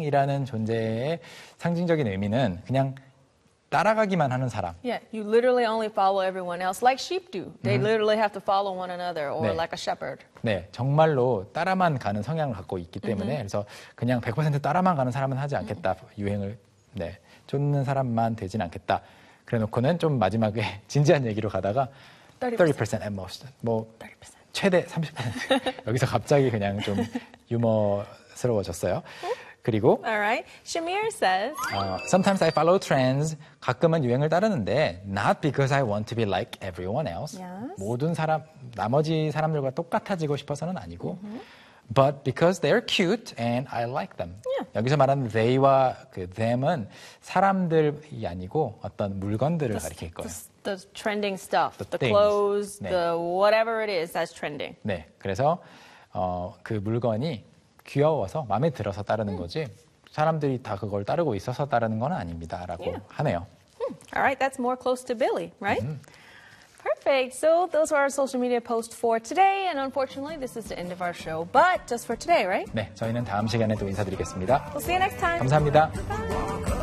유행이라는 존재의 상징적인 의미는 그냥 따라가기만 하는 사람. Yeah, you literally only follow everyone else like sheep do. They literally have to follow one another or 네. like a shepherd. 네, 정말로 따라만 가는 성향을 갖고 있기 때문에 그래서 그냥 100% 따라만 가는 사람은 하지 않겠다. 유행을 쫓는 사람만 되진 않겠다. 그래 놓고는 좀 마지막에 진지한 얘기로 가다가 30% at most. 뭐 30%. 최대 30%. 여기서 갑자기 그냥 좀 유머스러워졌어요. 그리고 Alright. Shamir says, Sometimes I follow trends. 가끔은 유행을 따르는데 not because I want to be like everyone else. Yes. 모든 사람, 나머지 사람들과 똑같아지고 싶어서는 아니고 but because they're cute and I like them. Yeah. 여기서 말하는 they와 그 them은 사람들이 아니고 어떤 물건들을 가리킬 거예요. the trending stuff, the things. clothes, 네. the whatever it is that's trending. 네, 그래서 그 물건이 귀여워서 마음에 들어서 따르는 거지 사람들이 다 그걸 따르고 있어서 따르는 건 아닙니다라고 하네요. All right, that's more close to Billy, right? Perfect. So those are our social media posts for today, and unfortunately, this is the end of our show. But just for today, right? 네, 저희는 다음 시간에 또 인사드리겠습니다. We'll see you next time. 감사합니다. Bye.